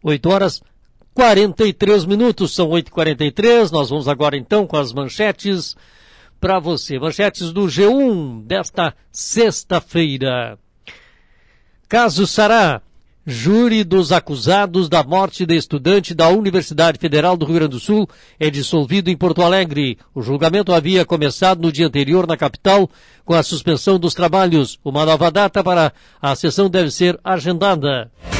8 horas 43 minutos, são 8h43, nós vamos agora então com as manchetes para você. Manchetes do G1 desta sexta-feira. Caso Sará, júri dos acusados da morte da estudante da Universidade Federal do Rio Grande do Sul é dissolvido em Porto Alegre. O julgamento havia começado no dia anterior na capital com a suspensão dos trabalhos. Uma nova data para a sessão deve ser agendada.